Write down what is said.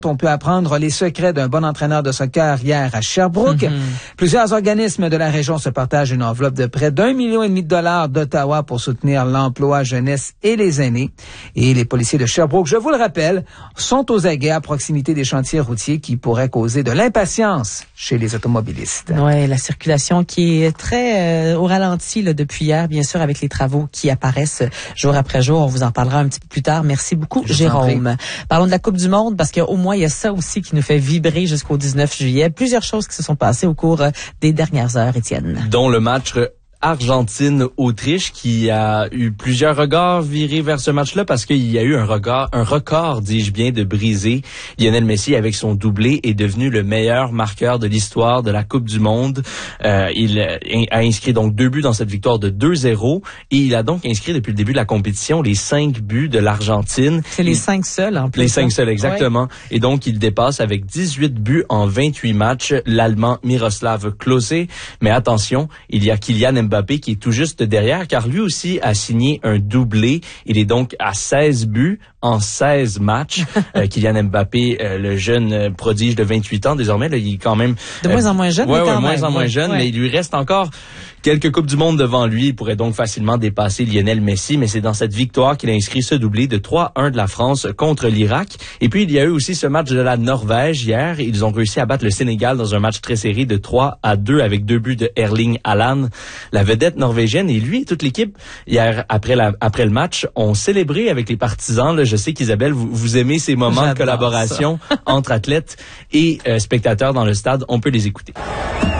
On peut apprendre les secrets d'un bon entraîneur de soccer hier à Sherbrooke. Plusieurs organismes de la région se partagent une enveloppe de près d'1,5 million de dollars d'Ottawa pour soutenir l'emploi, jeunesse et les aînés. Et les policiers de Sherbrooke, je vous le rappelle, sont aux aguets à proximité des chantiers routiers qui pourraient causer de l'impatience chez les automobilistes. Ouais, la circulation qui est très au ralenti là, depuis hier, bien sûr, avec les travaux qui apparaissent jour après jour. On vous en parlera un petit peu plus tard. Merci beaucoup, Jérôme. Parlons de la Coupe du Monde parce qu'au moins, il y a ça aussi qui nous fait vibrer jusqu'au 19 juillet. Plusieurs choses qui se sont passées au cours des dernières heures, Étienne. Dont le match Argentine-Autriche qui a eu plusieurs regards virés vers ce match-là parce qu'il y a eu un record, dis-je bien, de brisé. Lionel Messi, avec son doublé, est devenu le meilleur marqueur de l'histoire de la Coupe du Monde. Il a inscrit donc 2 buts dans cette victoire de 2-0 et il a donc inscrit depuis le début de la compétition les 5 buts de l'Argentine. C'est les 5 seuls en plus. Les 5 seuls, exactement. Ouais. Et donc, il dépasse avec 18 buts en 28 matchs l'Allemand Miroslav Klose. Mais attention, il y a Kylian Mbappé qui est tout juste derrière, car lui aussi a signé un doublé. Il est donc à 16 buts en 16 matchs. Kylian Mbappé, le jeune prodige de 28 ans, désormais, là, il est quand même... De moins en moins jeune. Ouais, moins en moins jeune, mais il lui reste encore quelques Coupes du Monde devant lui. Il pourrait donc facilement dépasser Lionel Messi, mais c'est dans cette victoire qu'il a inscrit ce doublé de 3-1 de la France contre l'Irak. Et puis, il y a eu aussi ce match de la Norvège hier. Ils ont réussi à battre le Sénégal dans un match très serré de 3-2 avec 2 buts de Erling Haaland, la vedette norvégienne. Et lui et toute l'équipe, hier, après le match, ont célébré avec les partisans. Là, je sais qu'Isabelle, vous aimez ces moments de collaboration entre athlètes et spectateurs dans le stade. On peut les écouter.